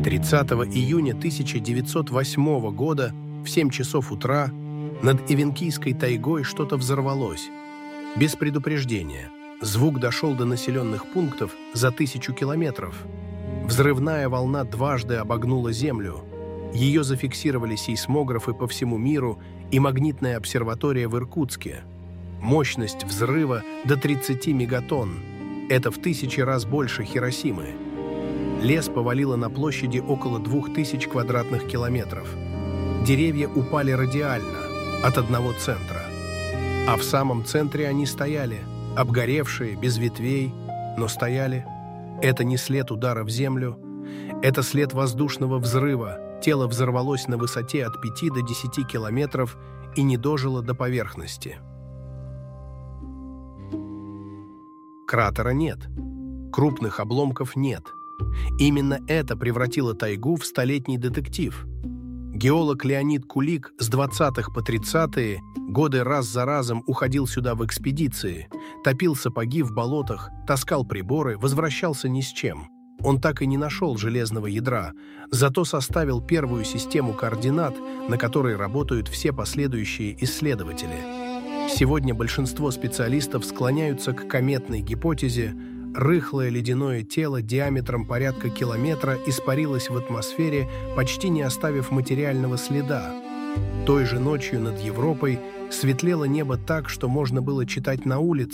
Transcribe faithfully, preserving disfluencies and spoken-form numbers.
тридцатого июня тысяча девятьсот восьмого года в семь часов утра над Эвенкийской тайгой что-то взорвалось. Без предупреждения. Звук дошел до населенных пунктов за тысячу километров. Взрывная волна дважды обогнула Землю. Ее зафиксировали сейсмографы по всему миру и магнитная обсерватория в Иркутске. Мощность взрыва до тридцати мегатонн. Это в тысячи раз больше Хиросимы. Лес повалило на площади около двух тысяч квадратных километров. Деревья упали радиально, от одного центра. А в самом центре они стояли, обгоревшие, без ветвей, но стояли. Это не след удара в землю, это след воздушного взрыва. Тело взорвалось на высоте от пяти до десяти километров и не дожило до поверхности. Кратера нет, крупных обломков нет. Именно это превратило тайгу в столетний детектив. Геолог Леонид Кулик с двадцатых по тридцатые годы раз за разом уходил сюда в экспедиции, топил сапоги в болотах, таскал приборы, возвращался ни с чем. Он так и не нашел железного ядра, зато составил первую систему координат, на которой работают все последующие исследователи. Сегодня большинство специалистов склоняются к кометной гипотезе: рыхлое ледяное тело диаметром порядка километра испарилось в атмосфере, почти не оставив материального следа. Той же ночью над Европой светлело небо так, что можно было читать на улице,